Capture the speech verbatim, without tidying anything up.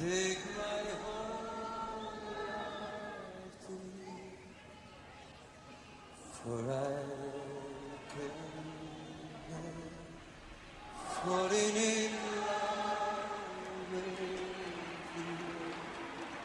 Take my whole life to leave, for I can never fall